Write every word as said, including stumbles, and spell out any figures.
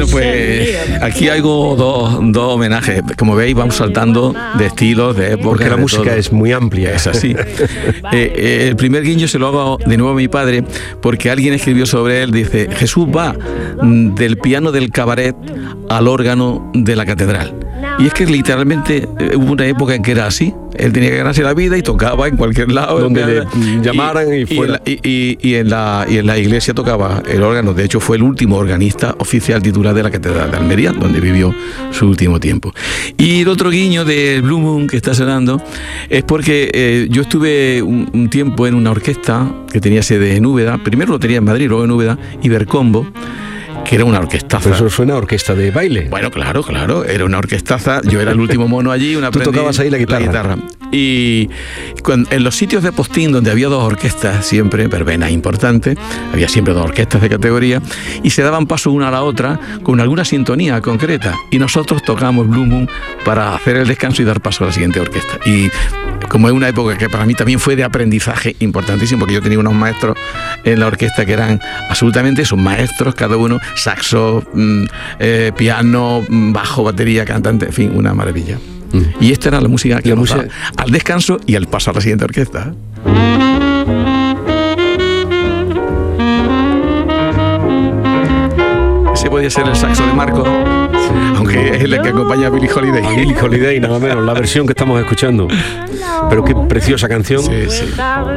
pues aquí hago dos, dos homenajes. Como veis, vamos saltando de estilos, de épocas. Porque la de música todo. es muy amplia. Es así. eh, eh, el primer guiño se lo hago de nuevo a mi padre, porque alguien escribió sobre él, dice: Jesús va mm, del piano del cabaret al órgano de la catedral. Y es que literalmente eh, hubo una época en que era así. Él tenía que ganarse la vida y tocaba en cualquier lado. Donde le y, llamaran y, y fuera. Y, y, y, en la, y en la iglesia tocaba el órgano. De hecho, fue el último organista oficial titular de la Catedral de Almería, donde vivió su último tiempo. Y el otro guiño de Blue Moon que está sonando es porque eh, yo estuve un, un tiempo en una orquesta que tenía sede en Úbeda. Primero lo tenía en Madrid, luego en Úbeda, Ibercombo, que era una orquestaza. Pero eso suena a orquesta de baile. Bueno, claro, claro, era una orquestaza. Yo era el último mono allí, una Tú tocabas ahí la guitarra. La guitarra. Y cuando, en los sitios de postín donde había dos orquestas siempre, verbenas importantes, había siempre dos orquestas de categoría, y se daban paso una a la otra con alguna sintonía concreta. Y nosotros tocábamos Blue Moon para hacer el descanso y dar paso a la siguiente orquesta. Y como es una época que para mí también fue de aprendizaje importantísimo, porque yo tenía unos maestros en la orquesta que eran absolutamente esos maestros, cada uno, saxo, mmm, eh, piano, bajo, batería, cantante, en fin, una maravilla. Mm. Y esta era la música que la música al descanso y al paso a la siguiente orquesta. Ese podía ser el saxo de Marco, sí, aunque es el que acompaña a Billie Holiday. A Billie Holiday, nada menos, la versión que estamos escuchando. Pero qué preciosa canción. Sí, sí.